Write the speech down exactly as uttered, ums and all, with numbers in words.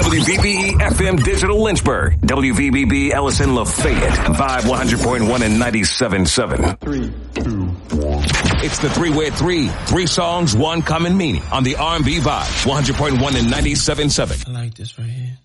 W V B E F M Digital Lynchburg. W V B B Ellison Lafayette. Vibe one hundred point one and ninety-seven point seven. Three, two, one. It's the three-way three. Three songs, one common meaning on the R and B Vibe. one hundred point one and ninety-seven point seven. I like this right here.